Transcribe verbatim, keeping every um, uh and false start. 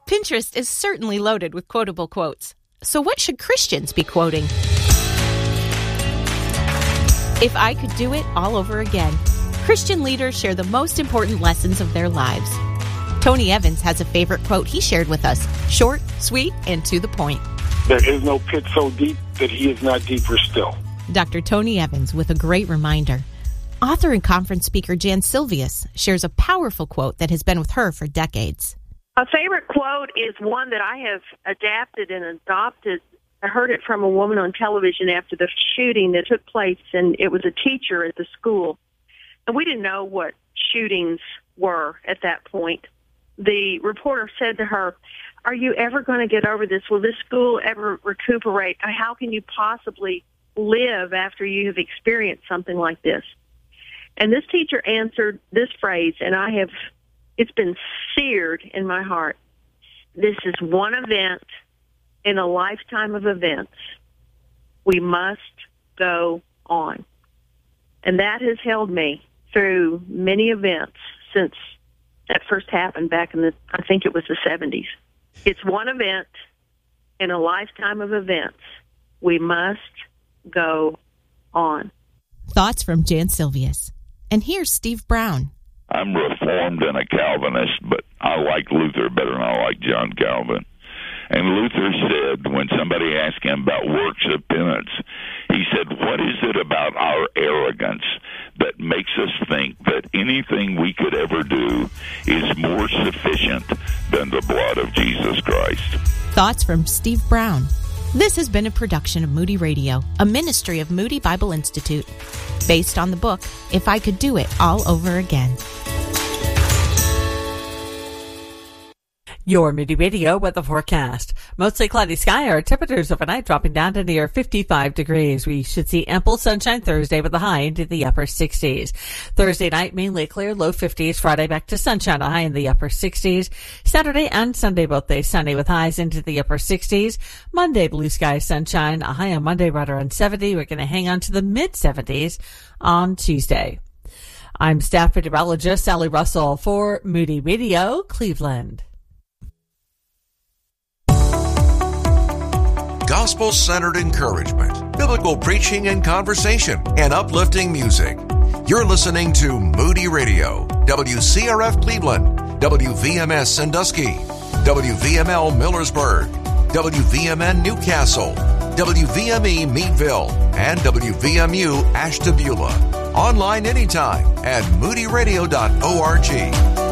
Pinterest is certainly loaded with quotable quotes. So what should Christians be quoting? If I could do it all over again. Christian leaders share the most important lessons of their lives. Tony Evans has a favorite quote he shared with us. Short, sweet, and to the point. There is no pit so deep that he is not deeper still. Doctor Tony Evans with a great reminder. Author and conference speaker Jan Silvius shares a powerful quote that has been with her for decades. A favorite quote is one that I have adapted and adopted. I heard it from a woman on television after the shooting that took place, and it was a teacher at the school. And we didn't know what shootings were at that point. The reporter said to her, "Are you ever going to get over this? Will this school ever recuperate? How can you possibly live after you have experienced something like this?" And this teacher answered this phrase, and I have, it's been seared in my heart. This is one event in a lifetime of events. We must go on. And that has held me through many events since that first happened back in the, I think it was the seventies. It's one event in a lifetime of events. We must go on. Thoughts from Jan Silvius. And here's Steve Brown. I'm Reformed and a Calvinist, but I like Luther better than I like John Calvin. And Luther said, when somebody asked him about works of penance, he said, what is it about our arrogance that makes us think that anything we could ever do is more sufficient than the blood of Jesus Christ? Thoughts from Steve Brown. This has been a production of Moody Radio, a ministry of Moody Bible Institute, based on the book, If I Could Do It All Over Again. Your Moody Radio weather forecast. Mostly cloudy sky, our temperatures overnight dropping down to near fifty-five degrees. We should see ample sunshine Thursday with a high into the upper sixties. Thursday night, mainly clear, low fifties. Friday back to sunshine, a high in the upper sixties. Saturday and Sunday, both days sunny with highs into the upper sixties. Monday, blue sky, sunshine, a high on Monday right around seventy. We're going to hang on to the mid seventies on Tuesday. I'm staff meteorologist Sally Russell for Moody Radio, Cleveland. Gospel-centered encouragement, biblical preaching and conversation, and uplifting music. You're listening to Moody Radio, W C R F Cleveland, W V M S Sandusky, W V M L Millersburg, W V M N Newcastle, W V M E Meadville, and W V M U Ashtabula. Online anytime at moody radio dot org.